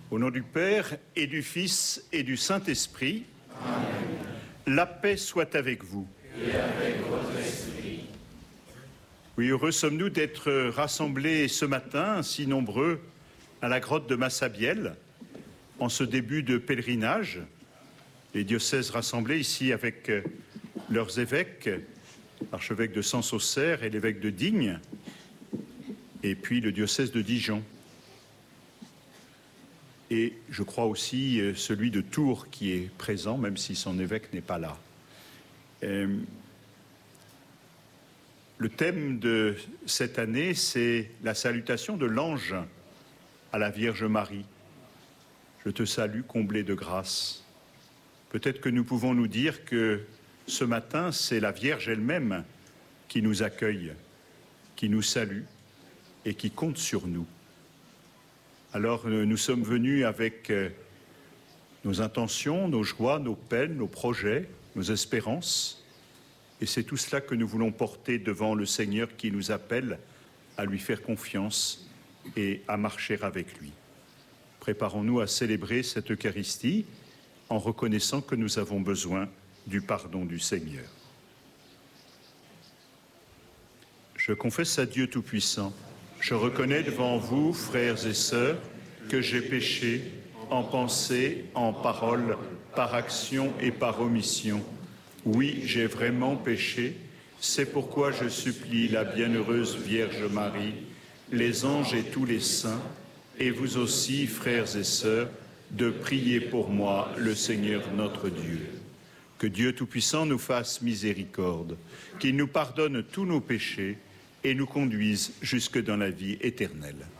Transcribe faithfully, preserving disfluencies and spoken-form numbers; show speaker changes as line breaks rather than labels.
Au nom du Père et du Fils et du Saint-Esprit,
Amen.
La paix soit avec vous.
Et avec votre esprit.
Oui, heureux sommes-nous d'être rassemblés ce matin, si nombreux, à la grotte de Massabielle, en ce début de pèlerinage. Les diocèses rassemblés ici avec leurs évêques, l'archevêque de Sens-Auxerre et l'évêque de Digne, et puis le diocèse de Dijon. Et je crois aussi celui de Tours qui est présent, même si son évêque n'est pas là. Euh, le thème de cette année, c'est la salutation de l'ange à la Vierge Marie. Je te salue, comblée de grâce. Peut-être que nous pouvons nous dire que ce matin, c'est la Vierge elle-même qui nous accueille, qui nous salue et qui compte sur nous. Alors nous sommes venus avec nos intentions, nos joies, nos peines, nos projets, nos espérances. Et c'est tout cela que nous voulons porter devant le Seigneur qui nous appelle à lui faire confiance et à marcher avec lui. Préparons-nous à célébrer cette Eucharistie en reconnaissant que nous avons besoin du pardon du Seigneur. Je confesse à Dieu Tout-Puissant. Je reconnais devant vous, frères et sœurs, que j'ai péché en pensée, en parole, par action et par omission. Oui, j'ai vraiment péché. C'est pourquoi je supplie la bienheureuse Vierge Marie, les anges et tous les saints, et vous aussi, frères et sœurs, de prier pour moi, le Seigneur notre Dieu. Que Dieu Tout-Puissant nous fasse miséricorde, qu'il nous pardonne tous nos péchés, et nous conduise jusque dans la vie éternelle.